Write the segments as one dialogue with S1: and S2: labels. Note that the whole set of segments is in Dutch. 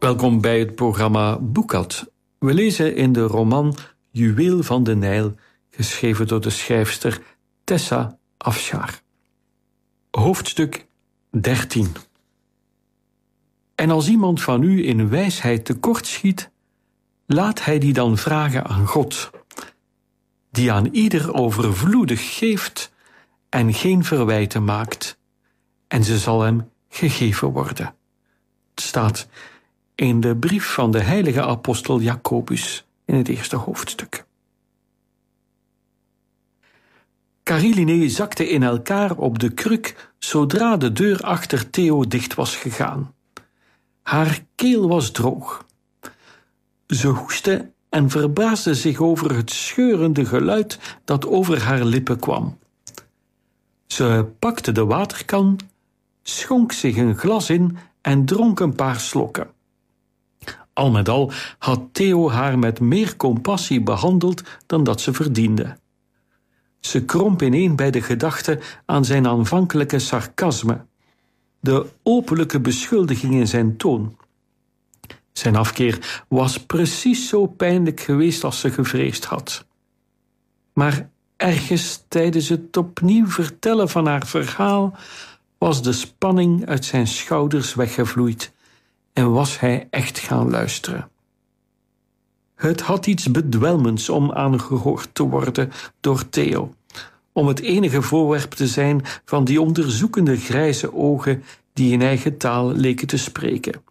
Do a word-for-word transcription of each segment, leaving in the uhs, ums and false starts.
S1: Welkom bij het programma Boekat. We lezen in de roman Juweel van de Nijl, geschreven door de schrijfster Tessa Afshar. Hoofdstuk dertien. En als iemand van u in wijsheid tekortschiet, laat hij die dan vragen aan God, die aan ieder overvloedig geeft en geen verwijten maakt, en ze zal hem gegeven worden. Het staat in de brief van de heilige apostel Jacobus in het eerste hoofdstuk. Cariline zakte in elkaar op de kruk zodra de deur achter Theo dicht was gegaan. Haar keel was droog. Ze hoestte en verbaasde zich over het scheurende geluid dat over haar lippen kwam. Ze pakte de waterkan, schonk zich een glas in en dronk een paar slokken. Al met al had Theo haar met meer compassie behandeld dan dat ze verdiende. Ze kromp ineen bij de gedachte aan zijn aanvankelijke sarcasme, de openlijke beschuldiging in zijn toon. Zijn afkeer was precies zo pijnlijk geweest als ze gevreesd had. Maar ergens tijdens het opnieuw vertellen van haar verhaal was de spanning uit zijn schouders weggevloeid en was hij echt gaan luisteren. Het had iets bedwelmends om aangehoord te worden door Theo, om het enige voorwerp te zijn van die onderzoekende grijze ogen die in eigen taal leken te spreken.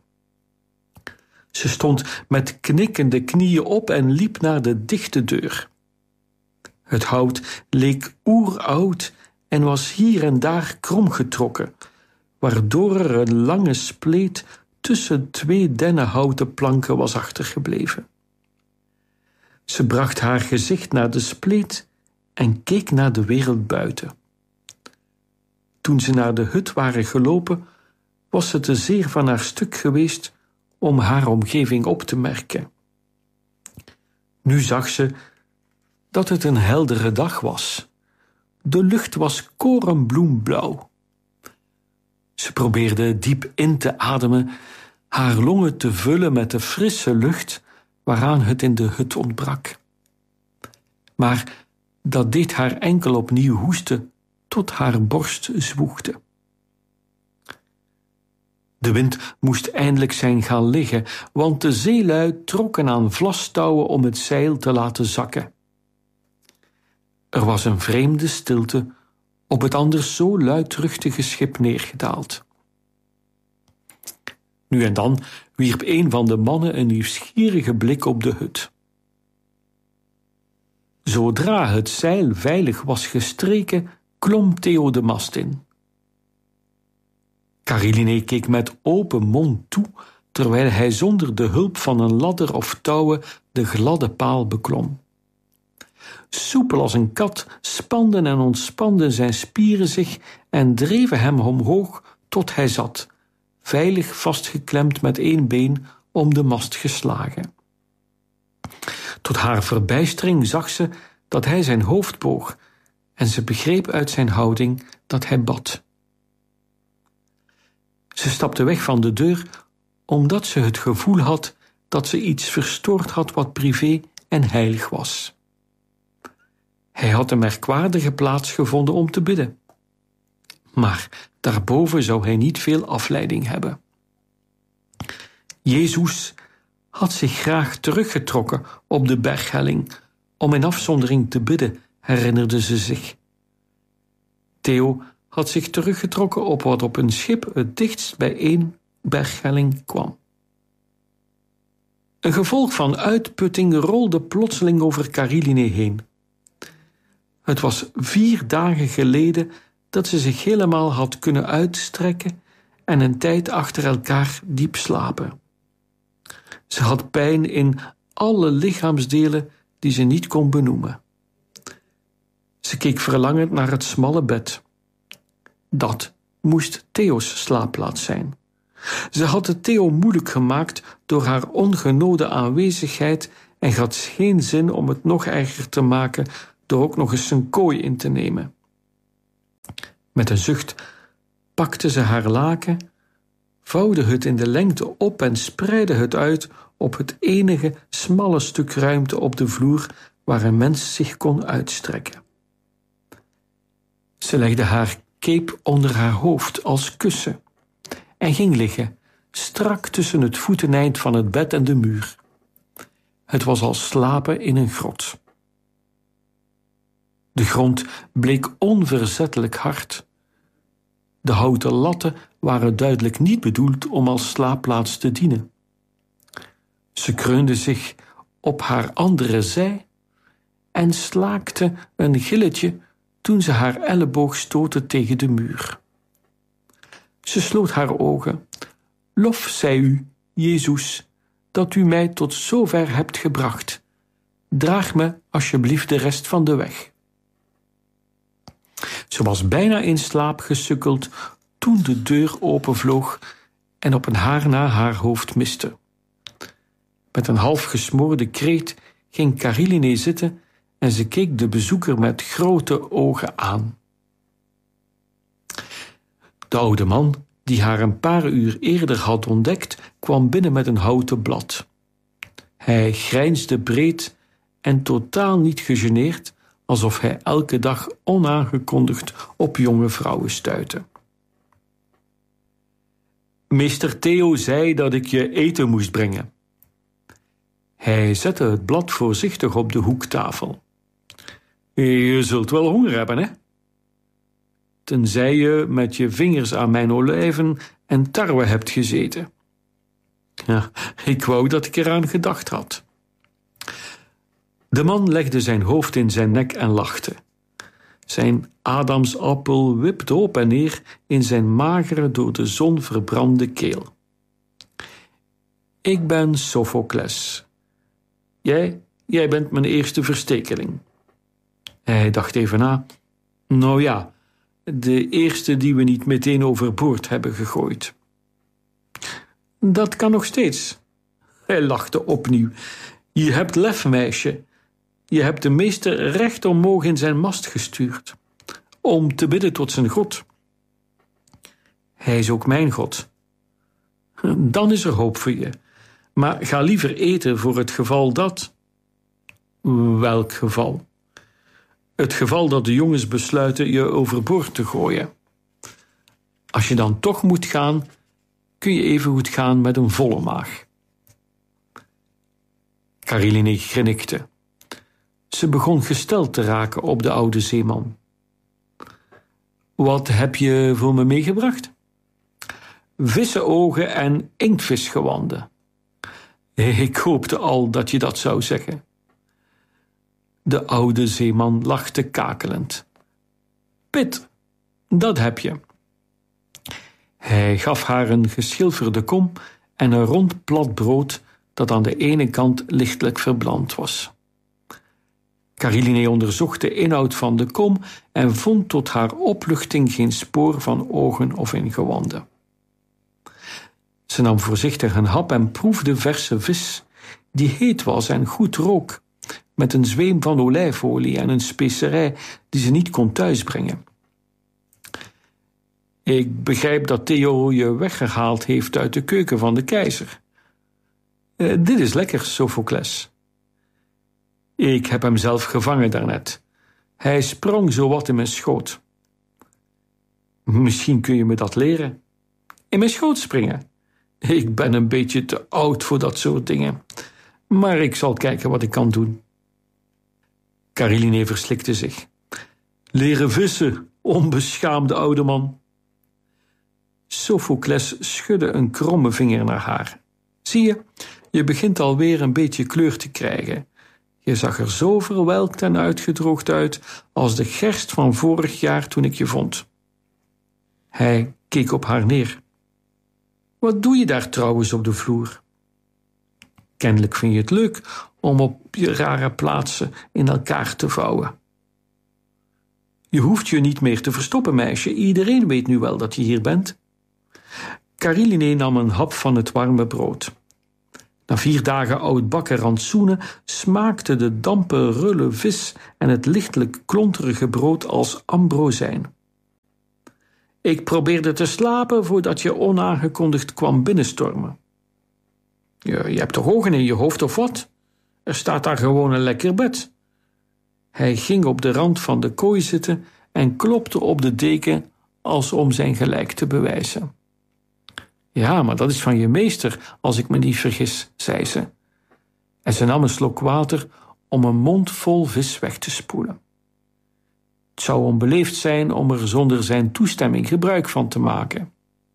S1: Ze stond met knikkende knieën op en liep naar de dichte deur. Het hout leek oeroud en was hier en daar kromgetrokken, waardoor er een lange spleet tussen twee dennenhouten planken was achtergebleven. Ze bracht haar gezicht naar de spleet en keek naar de wereld buiten. Toen ze naar de hut waren gelopen, was ze te zeer van haar stuk geweest om haar omgeving op te merken. Nu zag ze dat het een heldere dag was. De lucht was korenbloemblauw. Ze probeerde diep in te ademen, haar longen te vullen met de frisse lucht waaraan het in de hut ontbrak. Maar dat deed haar enkel opnieuw hoesten tot haar borst zwoegde. De wind moest eindelijk zijn gaan liggen, want de zeelui trokken aan vlastouwen om het zeil te laten zakken. Er was een vreemde stilte op het anders zo luidruchtige schip neergedaald. Nu en dan wierp een van de mannen een nieuwsgierige blik op de hut. Zodra het zeil veilig was gestreken, klom Theo de mast in. Cariline keek met open mond toe, terwijl hij zonder de hulp van een ladder of touwen de gladde paal beklom. Soepel als een kat spanden en ontspanden zijn spieren zich en dreven hem omhoog tot hij zat, veilig vastgeklemd met één been om de mast geslagen. Tot haar verbijstering zag ze dat hij zijn hoofd boog en ze begreep uit zijn houding dat hij bad. Ze stapte weg van de deur omdat ze het gevoel had dat ze iets verstoord had wat privé en heilig was. Hij had een merkwaardige plaats gevonden om te bidden. Maar daarboven zou hij niet veel afleiding hebben. Jezus had zich graag teruggetrokken op de berghelling om in afzondering te bidden, herinnerde ze zich. Theo had zich teruggetrokken op wat op een schip het dichtst bij één berghelling kwam. Een gevolg van uitputting rolde plotseling over Cariline heen. Het was vier dagen geleden dat ze zich helemaal had kunnen uitstrekken en een tijd achter elkaar diep slapen. Ze had pijn in alle lichaamsdelen die ze niet kon benoemen. Ze keek verlangend naar het smalle bed. Dat moest Theo's slaapplaats zijn. Ze had het Theo moeilijk gemaakt door haar ongenode aanwezigheid en had geen zin om het nog erger te maken door ook nog eens zijn kooi in te nemen. Met een zucht pakte ze haar laken, vouwde het in de lengte op en spreidde het uit op het enige smalle stuk ruimte op de vloer waar een mens zich kon uitstrekken. Ze legde haar cape onder haar hoofd als kussen en ging liggen, strak tussen het voeteneind van het bed en de muur. Het was als slapen in een grot. De grond bleek onverzettelijk hard. De houten latten waren duidelijk niet bedoeld om als slaapplaats te dienen. Ze kreunde zich op haar andere zij en slaakte een gilletje toen ze haar elleboog stootte tegen de muur. Ze sloot haar ogen. Lof zij u, Jezus, dat u mij tot zover hebt gebracht. Draag me alsjeblieft de rest van de weg. Ze was bijna in slaap gesukkeld toen de deur openvloog en op een haar na haar hoofd miste. Met een half gesmoorde kreet ging Kariline zitten en ze keek de bezoeker met grote ogen aan. De oude man, die haar een paar uur eerder had ontdekt, kwam binnen met een houten blad. Hij grijnsde breed en totaal niet gegeneerd, alsof hij elke dag onaangekondigd op jonge vrouwen stuitte. Meester Theo zei dat ik je eten moest brengen. Hij zette het blad voorzichtig op de hoektafel. Je zult wel honger hebben, hè? Tenzij je met je vingers aan mijn olijven en tarwe hebt gezeten. Ja, ik wou dat ik eraan gedacht had. De man legde zijn hoofd in zijn nek en lachte. Zijn adamsappel wipte op en neer in zijn magere, door de zon verbrande keel. Ik ben Sophocles. Jij, jij bent mijn eerste verstekeling. Hij dacht even na. Nou ja, de eerste die we niet meteen overboord hebben gegooid. Dat kan nog steeds. Hij lachte opnieuw. Je hebt lef, meisje. Je hebt de meester recht omhoog in zijn mast gestuurd, om te bidden tot zijn God. Hij is ook mijn God. Dan is er hoop voor je. Maar ga liever eten voor het geval dat... Welk geval? Het geval dat de jongens besluiten je overboord te gooien. Als je dan toch moet gaan, kun je even goed gaan met een volle maag. Kariline grinnikte. Ze begon gesteld te raken op de oude zeeman. Wat heb je voor me meegebracht? Vissenogen en inktvisgewanden. Ik hoopte al dat je dat zou zeggen. De oude zeeman lachte kakelend. Pit, dat heb je. Hij gaf haar een geschilferde kom en een rond plat brood dat aan de ene kant lichtelijk verbrand was. Kariline onderzocht de inhoud van de kom en vond tot haar opluchting geen spoor van ogen of ingewanden. Ze nam voorzichtig een hap en proefde verse vis, die heet was en goed rook, met een zweem van olijfolie en een specerij die ze niet kon thuisbrengen. Ik begrijp dat Theo je weggehaald heeft uit de keuken van de keizer. Uh, dit is lekker, Sophocles. Ik heb hem zelf gevangen daarnet. Hij sprong zowat in mijn schoot. Misschien kun je me dat leren. In mijn schoot springen? Ik ben een beetje te oud voor dat soort dingen. Maar ik zal kijken wat ik kan doen. Kariline verslikte zich. Leren vissen, onbeschaamde oude man. Sophocles schudde een kromme vinger naar haar. Zie je, je begint alweer een beetje kleur te krijgen. Je zag er zo verwelkt en uitgedroogd uit als de gerst van vorig jaar toen ik je vond. Hij keek op haar neer. Wat doe je daar trouwens op de vloer? Kennelijk vind je het leuk om op je rare plaatsen in elkaar te vouwen. Je hoeft je niet meer te verstoppen, meisje. Iedereen weet nu wel dat je hier bent. Kariline nam een hap van het warme brood. Na vier dagen oudbakken rantsoenen smaakte de dampe rulle vis en het lichtelijk klonterige brood als ambrozijn. Ik probeerde te slapen voordat je onaangekondigd kwam binnenstormen. Je, je hebt toch ogen in je hoofd of wat? Er staat daar gewoon een lekker bed. Hij ging op de rand van de kooi zitten en klopte op de deken als om zijn gelijk te bewijzen. Ja, maar dat is van je meester, als ik me niet vergis, zei ze. En ze nam een slok water om een mond vol vis weg te spoelen. Het zou onbeleefd zijn om er zonder zijn toestemming gebruik van te maken.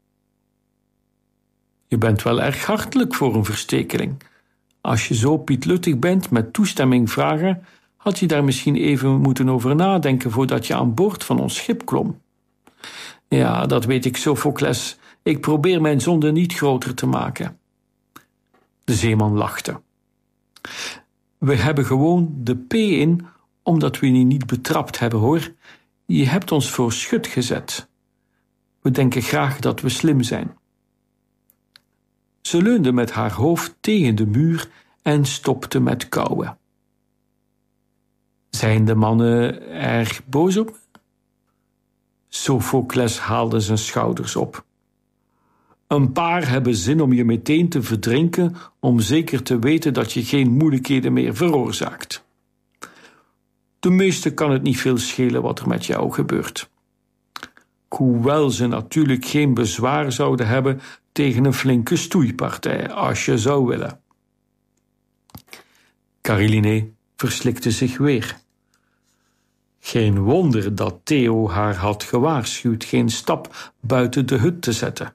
S1: Je bent wel erg hartelijk voor een verstekeling. Als je zo pietluttig bent met toestemming vragen, had je daar misschien even moeten over nadenken voordat je aan boord van ons schip klom. Ja, dat weet ik, Sophocles. Ik probeer mijn zonde niet groter te maken. De zeeman lachte. We hebben gewoon de P in, omdat we je niet betrapt hebben, hoor. Je hebt ons voor schut gezet. We denken graag dat we slim zijn. Ze leunde met haar hoofd tegen de muur en stopte met kauwen. Zijn de mannen erg boos op me? Sophocles haalde zijn schouders op. Een paar hebben zin om je meteen te verdrinken, om zeker te weten dat je geen moeilijkheden meer veroorzaakt. De meesten kan het niet veel schelen wat er met jou gebeurt. Hoewel ze natuurlijk geen bezwaar zouden hebben tegen een flinke stoeipartij, als je zou willen. Cariline verslikte zich weer. Geen wonder dat Theo haar had gewaarschuwd geen stap buiten de hut te zetten.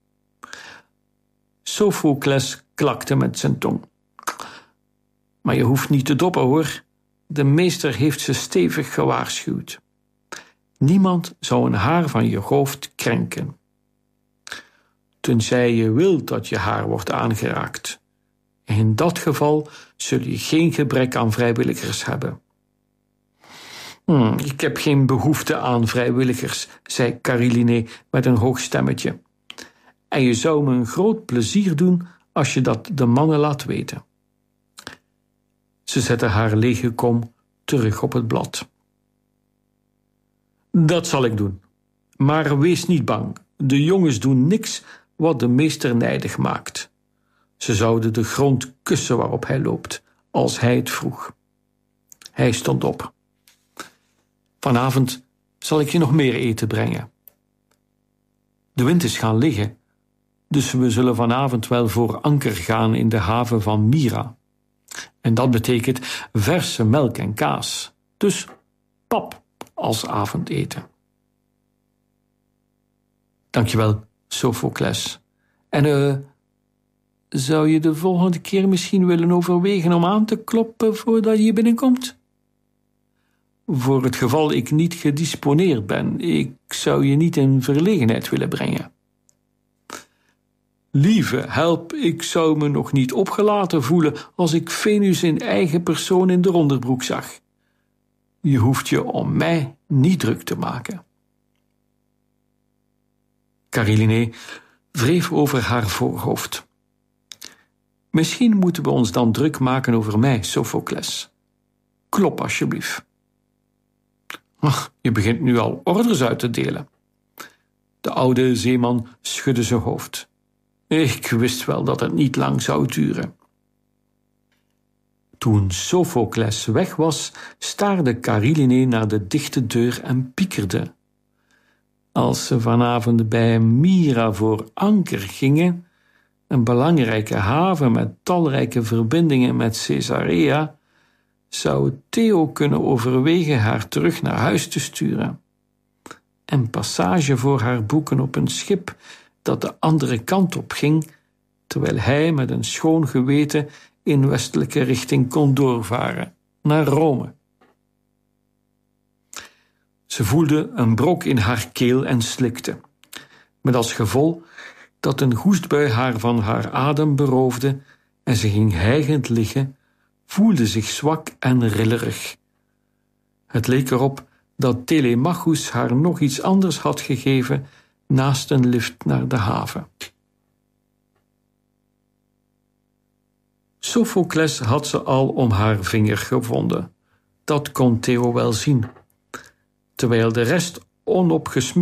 S1: Sophocles klakte met zijn tong. Maar je hoeft niet te doppen, hoor. De meester heeft ze stevig gewaarschuwd. Niemand zou een haar van je hoofd krenken. Tenzij je wilt dat je haar wordt aangeraakt. In dat geval zul je geen gebrek aan vrijwilligers hebben. Hmm, ik heb geen behoefte aan vrijwilligers, zei Cariline met een hoog stemmetje. En je zou me een groot plezier doen als je dat de mannen laat weten. Ze zette haar lege kom terug op het blad. Dat zal ik doen. Maar wees niet bang. De jongens doen niks wat de meester nijdig maakt. Ze zouden de grond kussen waarop hij loopt, als hij het vroeg. Hij stond op. Vanavond zal ik je nog meer eten brengen. De wind is gaan liggen, dus we zullen vanavond wel voor anker gaan in de haven van Myra. En dat betekent verse melk en kaas, dus pap als avondeten. Dankjewel, Sophocles. En eh, uh, zou je de volgende keer misschien willen overwegen om aan te kloppen voordat je binnenkomt? Voor het geval ik niet gedisponeerd ben, ik zou je niet in verlegenheid willen brengen. Lieve, help, ik zou me nog niet opgelaten voelen als ik Venus in eigen persoon in de onderbroek zag. Je hoeft je om mij niet druk te maken. Cariline wreef over haar voorhoofd. Misschien moeten we ons dan druk maken over mij, Sophocles. Klop alsjeblieft. Ach, je begint nu al orders uit te delen. De oude zeeman schudde zijn hoofd. Ik wist wel dat het niet lang zou duren. Toen Sophocles weg was, staarde Cariline naar de dichte deur en piekerde. Als ze vanavond bij Myra voor anker gingen, een belangrijke haven met talrijke verbindingen met Caesarea, zou Theo kunnen overwegen haar terug naar huis te sturen en passage voor haar boeken op een schip dat de andere kant op ging, terwijl hij met een schoon geweten in westelijke richting kon doorvaren, naar Rome. Ze voelde een brok in haar keel en slikte, met als gevolg dat een hoestbui haar van haar adem beroofde en ze ging hijgend liggen, voelde zich zwak en rillerig. Het leek erop dat Telemachus haar nog iets anders had gegeven naast een lift naar de haven. Sophocles had ze al om haar vinger gevonden. Dat kon Theo wel zien. Terwijl de rest onopgesmukt